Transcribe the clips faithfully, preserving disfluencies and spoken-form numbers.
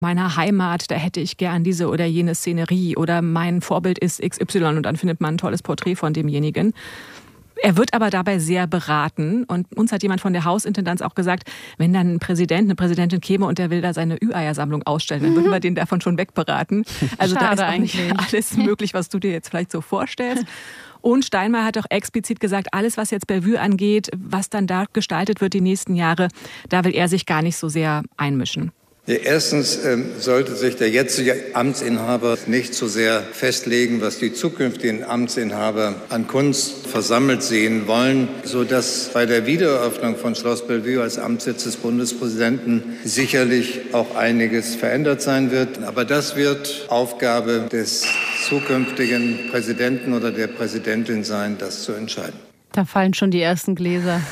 meiner Heimat, da hätte ich gern diese oder jene Szenerie oder mein Vorbild ist X Y und dann findet man ein tolles Porträt von demjenigen. Er wird aber dabei sehr beraten und uns hat jemand von der Hausintendanz auch gesagt, wenn dann ein Präsident, eine Präsidentin käme und der will da seine Ü-Eier-Sammlung ausstellen, dann würden wir den davon schon wegberaten. Also Schade da ist auch eigentlich. nicht alles möglich, was du dir jetzt vielleicht so vorstellst. Und Steinmeier hat auch explizit gesagt, alles, was jetzt Bellevue angeht, was dann da gestaltet wird die nächsten Jahre, da will er sich gar nicht so sehr einmischen. Ja, erstens ähm, sollte sich der jetzige Amtsinhaber nicht so sehr festlegen, was die zukünftigen Amtsinhaber an Kunst versammelt sehen wollen, sodass bei der Wiedereröffnung von Schloss Bellevue als Amtssitz des Bundespräsidenten sicherlich auch einiges verändert sein wird. Aber das wird Aufgabe des zukünftigen Präsidenten oder der Präsidentin sein, das zu entscheiden. Da fallen schon die ersten Gläser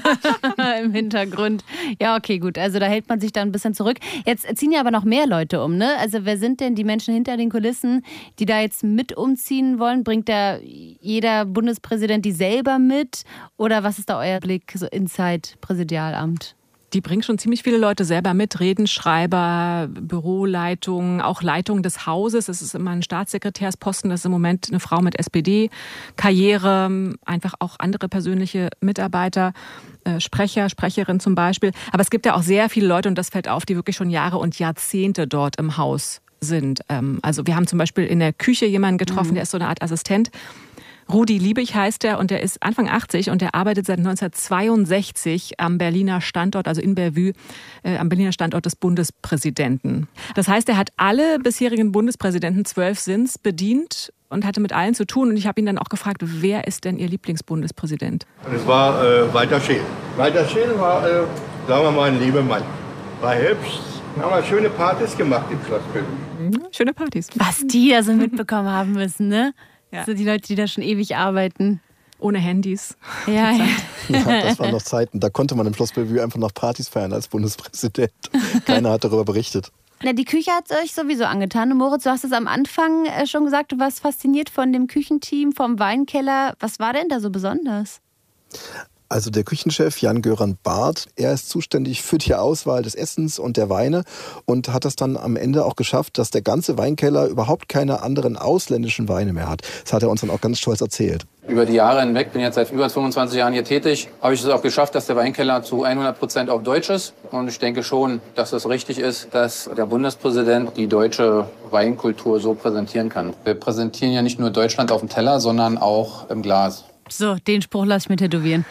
im Hintergrund. Ja, okay, gut. Also da hält man sich da ein bisschen zurück. Jetzt ziehen ja aber noch mehr Leute um, ne? Also wer sind denn die Menschen hinter den Kulissen, die da jetzt mit umziehen wollen? Bringt da jeder Bundespräsident die selber mit? Oder was ist da euer Blick so inside Präsidialamt? Die bringen schon ziemlich viele Leute selber mit, Redenschreiber, Büroleitung, auch Leitung des Hauses. Das ist immer ein Staatssekretärsposten, das ist im Moment eine Frau mit S P D-Karriere, einfach auch andere persönliche Mitarbeiter, äh, Sprecher, Sprecherin zum Beispiel. Aber es gibt ja auch sehr viele Leute, und das fällt auf, die wirklich schon Jahre und Jahrzehnte dort im Haus sind. Ähm, also wir haben zum Beispiel in der Küche jemanden getroffen, mhm. der ist so eine Art Assistent. Rudi Liebig heißt er und der ist Anfang achtzig und der arbeitet seit neunzehnhundertzweiundsechzig am Berliner Standort, also in Bellevue, äh, am Berliner Standort des Bundespräsidenten. Das heißt, er hat alle bisherigen Bundespräsidenten, zwölf sind's, bedient und hatte mit allen zu tun. Und ich habe ihn dann auch gefragt, wer ist denn Ihr Lieblingsbundespräsident? Und es war äh, Walter Scheel. Walter Scheel war, äh, sagen wir mal, ein lieber Mann. War hübsch. Haben wir schöne Partys gemacht im Schloss Bellevue. Schöne Partys. Was die ja so mitbekommen haben müssen, ne? Ja. So die Leute, die da schon ewig arbeiten. Ohne Handys. Ja, ja. Ja, das waren noch Zeiten. Da konnte man im Schloss Bellevue einfach noch Partys feiern als Bundespräsident. Keiner hat darüber berichtet. Na, die Küche hat es euch sowieso angetan. Und Moritz, du hast es am Anfang schon gesagt, du warst fasziniert von dem Küchenteam, vom Weinkeller. Was war denn da so besonders? Also der Küchenchef Jan-Göran Barth, er ist zuständig für die Auswahl des Essens und der Weine und hat das dann am Ende auch geschafft, dass der ganze Weinkeller überhaupt keine anderen ausländischen Weine mehr hat. Das hat er uns dann auch ganz stolz erzählt. Über die Jahre hinweg, bin jetzt seit über fünfundzwanzig Jahren hier tätig, habe ich es auch geschafft, dass der Weinkeller zu hundert Prozent auf Deutsch ist. Und ich denke schon, dass es richtig ist, dass der Bundespräsident die deutsche Weinkultur so präsentieren kann. Wir präsentieren ja nicht nur Deutschland auf dem Teller, sondern auch im Glas. So, den Spruch lasse ich mir tätowieren.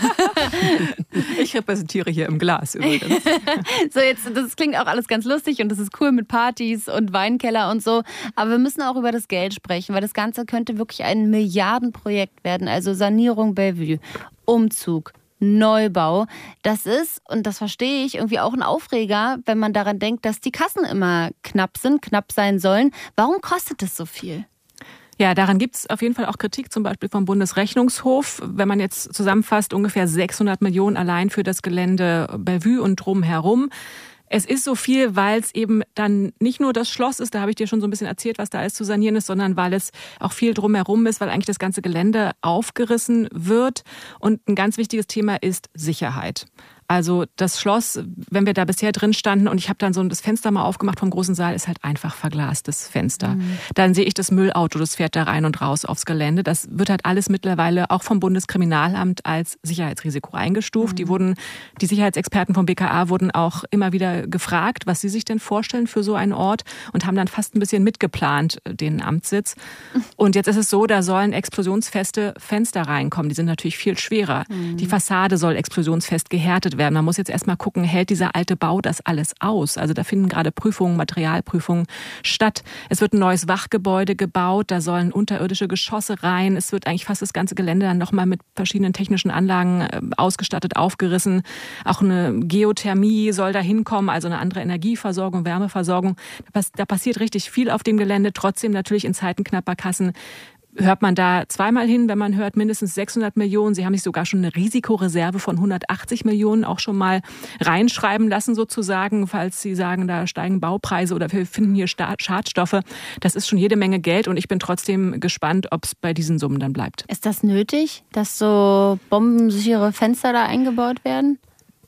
Ich repräsentiere hier im Glas übrigens. So, jetzt, das klingt auch alles ganz lustig und das ist cool mit Partys und Weinkeller und so. Aber wir müssen auch über das Geld sprechen, weil das Ganze könnte wirklich ein Milliardenprojekt werden. Also Sanierung Bellevue, Umzug, Neubau. Das ist, und das verstehe ich, irgendwie auch ein Aufreger, wenn man daran denkt, dass die Kassen immer knapp sind, knapp sein sollen. Warum kostet es so viel? Ja, daran gibt es auf jeden Fall auch Kritik, zum Beispiel vom Bundesrechnungshof. Wenn man jetzt zusammenfasst, ungefähr sechshundert Millionen allein für das Gelände Bellevue und drumherum. Es ist so viel, weil es eben dann nicht nur das Schloss ist, da habe ich dir schon so ein bisschen erzählt, was da alles zu sanieren ist, sondern weil es auch viel drumherum ist, weil eigentlich das ganze Gelände aufgerissen wird. Und ein ganz wichtiges Thema ist Sicherheit. Also das Schloss, wenn wir da bisher drin standen und ich habe dann so das Fenster mal aufgemacht vom großen Saal, ist halt einfach verglastes Fenster. Mhm. Dann sehe ich das Müllauto, das fährt da rein und raus aufs Gelände. Das wird halt alles mittlerweile auch vom Bundeskriminalamt als Sicherheitsrisiko eingestuft. Mhm. Die wurden, die Sicherheitsexperten vom B K A wurden auch immer wieder gefragt, was sie sich denn vorstellen für so einen Ort und haben dann fast ein bisschen mitgeplant, den Amtssitz. Und jetzt ist es so, da sollen explosionsfeste Fenster reinkommen. Die sind natürlich viel schwerer. Mhm. Die Fassade soll explosionsfest gehärtet werden. Man muss jetzt erstmal gucken, hält dieser alte Bau das alles aus? Also da finden gerade Prüfungen, Materialprüfungen statt. Es wird ein neues Wachgebäude gebaut, da sollen unterirdische Geschosse rein. Es wird eigentlich fast das ganze Gelände dann nochmal mit verschiedenen technischen Anlagen ausgestattet, aufgerissen. Auch eine Geothermie soll da hinkommen, also eine andere Energieversorgung, Wärmeversorgung. Da passiert richtig viel auf dem Gelände. Trotzdem natürlich in Zeiten knapper Kassen hört man da zweimal hin, wenn man hört mindestens sechshundert Millionen. Sie haben sich sogar schon eine Risikoreserve von hundertachtzig Millionen auch schon mal reinschreiben lassen sozusagen, falls Sie sagen, da steigen Baupreise oder wir finden hier Schadstoffe. Das ist schon jede Menge Geld und ich bin trotzdem gespannt, ob es bei diesen Summen dann bleibt. Ist das nötig, dass so bombensichere Fenster da eingebaut werden?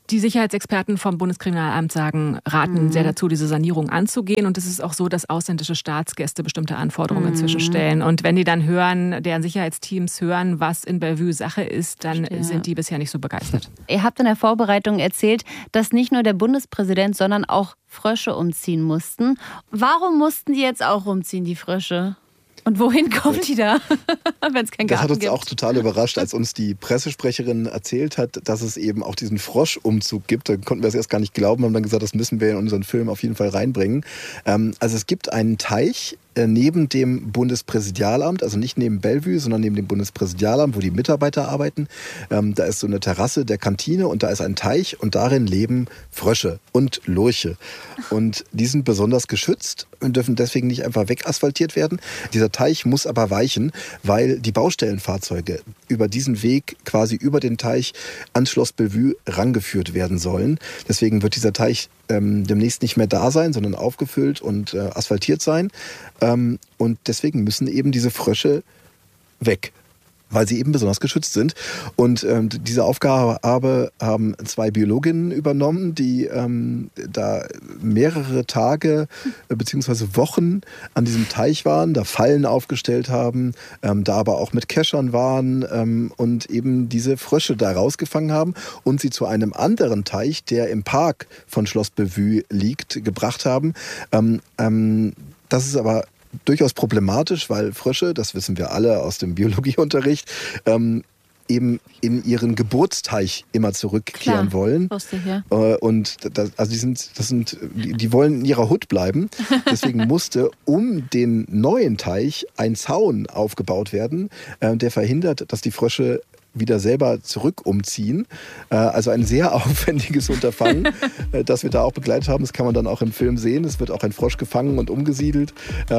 Die Sicherheitsexperten vom Bundeskriminalamt sagen, raten mhm. sehr dazu, diese Sanierung anzugehen. Und es ist auch so, dass ausländische Staatsgäste bestimmte Anforderungen mhm. inzwischen stellen. Und wenn die dann hören, deren Sicherheitsteams hören, was in Bellevue Sache ist, dann Verstehe. sind die bisher nicht so begeistert. Ihr habt in der Vorbereitung erzählt, dass nicht nur der Bundespräsident, sondern auch Frösche umziehen mussten. Warum mussten die jetzt auch umziehen, die Frösche? Und wohin kommen die da, wenn es keinen Garten gibt? Das hat uns gibt? auch total überrascht, als uns die Pressesprecherin erzählt hat, dass es eben auch diesen Froschumzug gibt. Da konnten wir es erst gar nicht glauben, haben dann gesagt, das müssen wir in unseren Film auf jeden Fall reinbringen. Also es gibt einen Teich neben dem Bundespräsidialamt, also nicht neben Bellevue, sondern neben dem Bundespräsidialamt, wo die Mitarbeiter arbeiten. Ähm, da ist so eine Terrasse der Kantine und da ist ein Teich und darin leben Frösche und Lurche. Und die sind besonders geschützt und dürfen deswegen nicht einfach wegasphaltiert werden. Dieser Teich muss aber weichen, weil die Baustellenfahrzeuge über diesen Weg quasi über den Teich ans Schloss Bellevue rangeführt werden sollen. Deswegen wird dieser Teich ähm, demnächst nicht mehr da sein, sondern aufgefüllt und äh, asphaltiert sein. Ähm, und deswegen müssen eben diese Frösche weg, weil sie eben besonders geschützt sind. Und ähm, diese Aufgabe haben zwei Biologinnen übernommen, die ähm, da mehrere Tage äh, bzw. Wochen an diesem Teich waren, da Fallen aufgestellt haben, ähm, da aber auch mit Keschern waren ähm, und eben diese Frösche da rausgefangen haben und sie zu einem anderen Teich, der im Park von Schloss Bellevue liegt, gebracht haben. Ähm, ähm, das ist aber durchaus problematisch, weil Frösche, das wissen wir alle aus dem Biologieunterricht, ähm, eben in ihren Geburtsteich immer zurückkehren Klar, wollen. Wusste ich, ja. Und das, also die sind, das sind, die, die wollen in ihrer Hut bleiben. Deswegen musste um den neuen Teich ein Zaun aufgebaut werden, äh, der verhindert, dass die Frösche wieder selber zurück umziehen. Also ein sehr aufwendiges Unterfangen, das wir da auch begleitet haben. Das kann man dann auch im Film sehen. Es wird auch ein Frosch gefangen und umgesiedelt.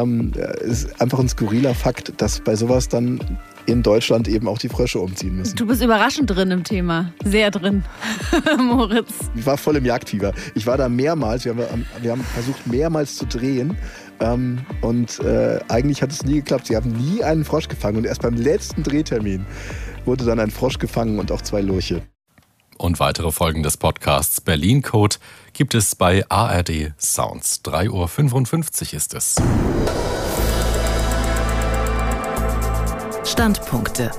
Es ist einfach ein skurriler Fakt, dass bei sowas dann in Deutschland eben auch die Frösche umziehen müssen. Du bist überraschend drin im Thema. Sehr drin, Moritz. Ich war voll im Jagdfieber. Ich war da mehrmals. Wir haben, wir haben versucht, mehrmals zu drehen. Ähm, und äh, eigentlich hat es nie geklappt. Sie haben nie einen Frosch gefangen. Und erst beim letzten Drehtermin wurde dann ein Frosch gefangen und auch zwei Lurche. Und weitere Folgen des Podcasts Berlin Code gibt es bei A R D Sounds. drei Uhr fünfundfünfzig ist es. Standpunkte.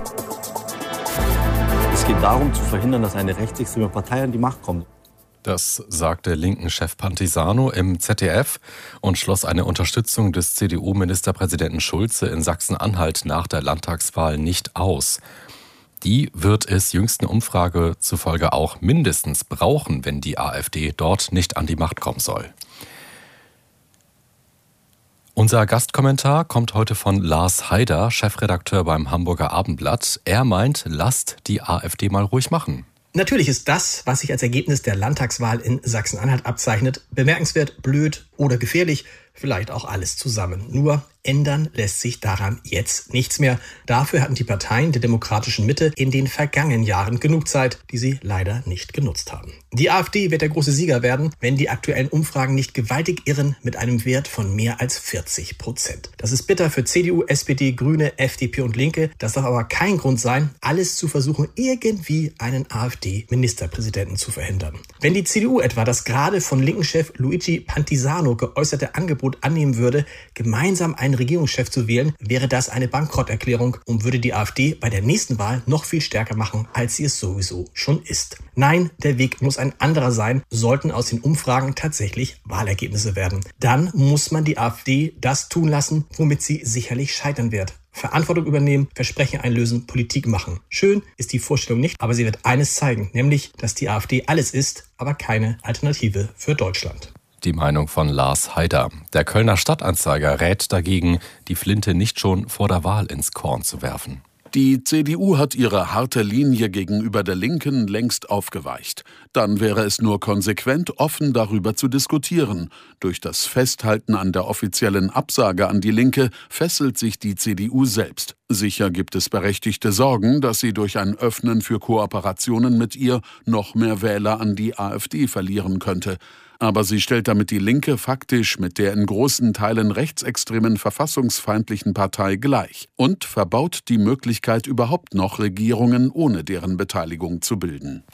Es geht darum, zu verhindern, dass eine rechtsextreme Partei an die Macht kommt. Das sagte Linken-Chef Pantisano im Z D F und schloss eine Unterstützung des C D U-Ministerpräsidenten Schulze in Sachsen-Anhalt nach der Landtagswahl nicht aus. Die wird es jüngsten Umfrage zufolge auch mindestens brauchen, wenn die AfD dort nicht an die Macht kommen soll. Unser Gastkommentar kommt heute von Lars Haider, Chefredakteur beim Hamburger Abendblatt. Er meint, lasst die AfD mal ruhig machen. Natürlich ist das, was sich als Ergebnis der Landtagswahl in Sachsen-Anhalt abzeichnet, bemerkenswert, blöd oder gefährlich, vielleicht auch alles zusammen. Nur ändern lässt sich daran jetzt nichts mehr. Dafür hatten die Parteien der demokratischen Mitte in den vergangenen Jahren genug Zeit, die sie leider nicht genutzt haben. Die AfD wird der große Sieger werden, wenn die aktuellen Umfragen nicht gewaltig irren, mit einem Wert von mehr als vierzig Prozent. Das ist bitter für C D U, S P D, Grüne, F D P und Linke. Das darf aber kein Grund sein, alles zu versuchen, irgendwie einen AfD-Ministerpräsidenten zu verhindern. Wenn die C D U etwa das gerade von Linken-Chef Luigi Pantisano geäußerte Angebot annehmen würde, gemeinsam einen Regierungschef zu wählen, wäre das eine Bankrotterklärung und würde die AfD bei der nächsten Wahl noch viel stärker machen, als sie es sowieso schon ist. Nein, der Weg muss ein anderer sein, sollten aus den Umfragen tatsächlich Wahlergebnisse werden. Dann muss man die AfD das tun lassen, womit sie sicherlich scheitern wird. Verantwortung übernehmen, Versprechen einlösen, Politik machen. Schön ist die Vorstellung nicht, aber sie wird eines zeigen, nämlich, dass die AfD alles ist, aber keine Alternative für Deutschland. Die Meinung von Lars Haider. Der Kölner Stadtanzeiger rät dagegen, die Flinte nicht schon vor der Wahl ins Korn zu werfen. Die C D U hat ihre harte Linie gegenüber der Linken längst aufgeweicht. Dann wäre es nur konsequent, offen darüber zu diskutieren. Durch das Festhalten an der offiziellen Absage an die Linke fesselt sich die C D U selbst. Sicher gibt es berechtigte Sorgen, dass sie durch ein Öffnen für Kooperationen mit ihr noch mehr Wähler an die AfD verlieren könnte. Aber sie stellt damit die Linke faktisch mit der in großen Teilen rechtsextremen verfassungsfeindlichen Partei gleich und verbaut die Möglichkeit, überhaupt noch Regierungen ohne deren Beteiligung zu bilden.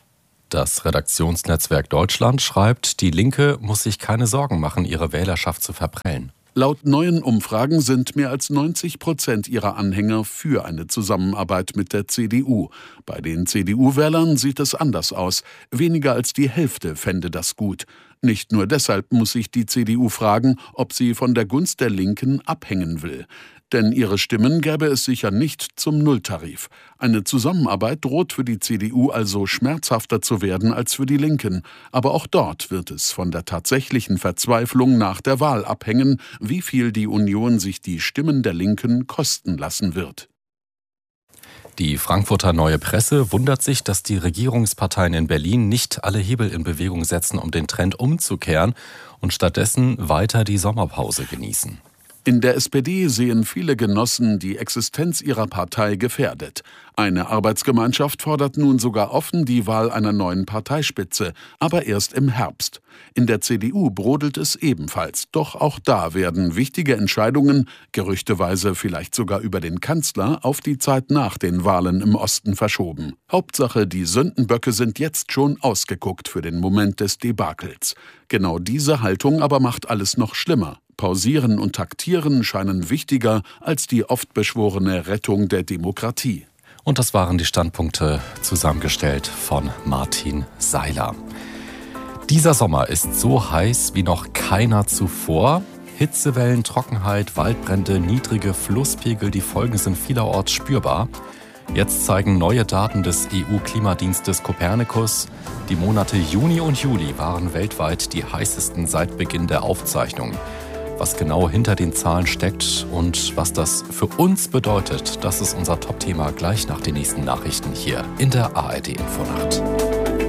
Das Redaktionsnetzwerk Deutschland schreibt, die Linke muss sich keine Sorgen machen, ihre Wählerschaft zu verprellen. Laut neuen Umfragen sind mehr als neunzig Prozent ihrer Anhänger für eine Zusammenarbeit mit der C D U. Bei den C D U-Wählern sieht es anders aus. Weniger als die Hälfte fände das gut. Nicht nur deshalb muss sich die C D U fragen, ob sie von der Gunst der Linken abhängen will. Denn ihre Stimmen gäbe es sicher nicht zum Nulltarif. Eine Zusammenarbeit droht für die C D U also schmerzhafter zu werden als für die Linken. Aber auch dort wird es von der tatsächlichen Verzweiflung nach der Wahl abhängen, wie viel die Union sich die Stimmen der Linken kosten lassen wird. Die Frankfurter Neue Presse wundert sich, dass die Regierungsparteien in Berlin nicht alle Hebel in Bewegung setzen, um den Trend umzukehren und stattdessen weiter die Sommerpause genießen. In der S P D sehen viele Genossen die Existenz ihrer Partei gefährdet. Eine Arbeitsgemeinschaft fordert nun sogar offen die Wahl einer neuen Parteispitze, aber erst im Herbst. In der C D U brodelt es ebenfalls, doch auch da werden wichtige Entscheidungen, gerüchteweise vielleicht sogar über den Kanzler, auf die Zeit nach den Wahlen im Osten verschoben. Hauptsache, die Sündenböcke sind jetzt schon ausgeguckt für den Moment des Debakels. Genau diese Haltung aber macht alles noch schlimmer. Pausieren und Taktieren scheinen wichtiger als die oft beschworene Rettung der Demokratie. Und das waren die Standpunkte, zusammengestellt von Martin Seiler. Dieser Sommer ist so heiß wie noch keiner zuvor. Hitzewellen, Trockenheit, Waldbrände, niedrige Flusspegel, die Folgen sind vielerorts spürbar. Jetzt zeigen neue Daten des E U-Klimadienstes Copernicus, die Monate Juni und Juli waren weltweit die heißesten seit Beginn der Aufzeichnung. Was genau hinter den Zahlen steckt und was das für uns bedeutet, das ist unser Top-Thema gleich nach den nächsten Nachrichten hier in der A R D Infonacht.